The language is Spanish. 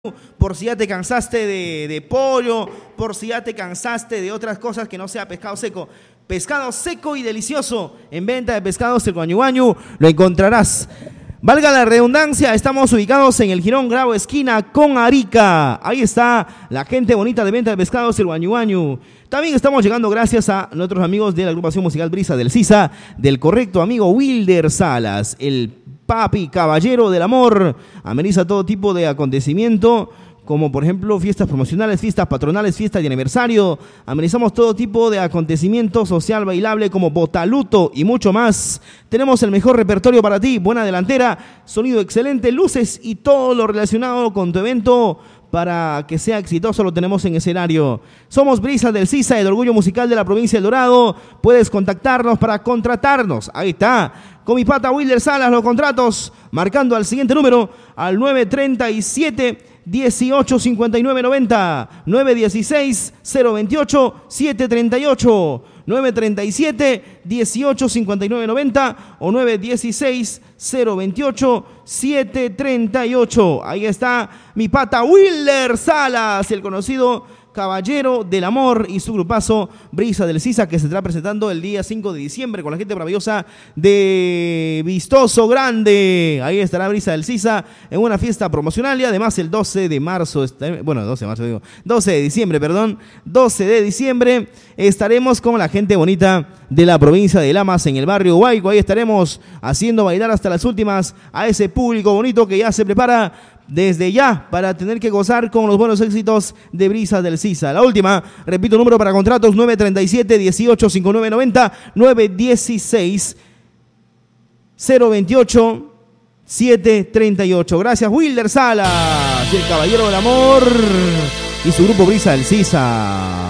por si ya te cansaste de pollo, por si ya te cansaste de otras cosas que no sea pescado seco. Pescado seco y delicioso en venta de pescados el Guañu Guañu, lo encontrarás. Valga la redundancia, estamos ubicados en el Jirón Grau, esquina con Arica. Ahí está la gente bonita de venta de pescados el Guañu Guañu. También estamos llegando gracias a nuestros amigos de la agrupación musical Brisa del Sisa, del correcto amigo Wilder Salas, el papi caballero del amor. Ameniza todo tipo de acontecimiento, como por ejemplo fiestas promocionales, fiestas patronales, fiestas de aniversario. Amenizamos todo tipo de acontecimiento social bailable como botaluto y mucho más. Tenemos el mejor repertorio para ti, buena delantera, sonido excelente, luces y todo lo relacionado con tu evento para que sea exitoso lo tenemos en escenario. Somos Brisa del Sisa, el orgullo musical de la provincia del Dorado. Puedes contactarnos para contratarnos. Ahí está, con mi pata Wilder Salas, los contratos, marcando al siguiente número, al 937 18 59 90, 916 028 738, 937 18 59 90 o 916 028 738. Ahí está mi pata Wilder Salas, el conocido caballero del amor, y su grupazo Brisa del Sisa, que se estará presentando el día 5 de diciembre con la gente maravillosa de Vistoso Grande. Ahí estará Brisa del Sisa en una fiesta promocional, y además el 12 de marzo, 12 de diciembre, perdón, 12 de diciembre estaremos con la gente bonita de la provincia de Lamas en el barrio Huayco. Ahí estaremos haciendo bailar hasta las últimas a ese público bonito que ya se prepara desde ya para tener que gozar con los buenos éxitos de Brisa del Sisa. La última, repito, número para contratos 937 18 59 90, 916 028 738. Gracias Wilder Salas, el caballero del amor, y su grupo Brisa del Sisa.